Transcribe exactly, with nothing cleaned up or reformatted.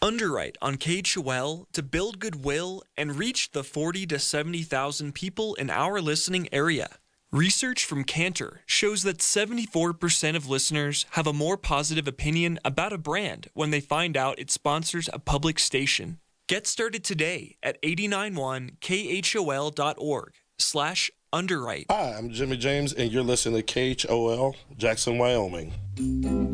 Underwrite on K H O L to build goodwill and reach the forty to seventy thousand people in our listening area. Research from Cantor shows that seventy-four percent of listeners have a more positive opinion about a brand when they find out it sponsors a public station. Get started today at eight nine one K H O L dot org slash underwrite. Hi, I'm Jimmy James, and you're listening to K H O L, Jackson, Wyoming.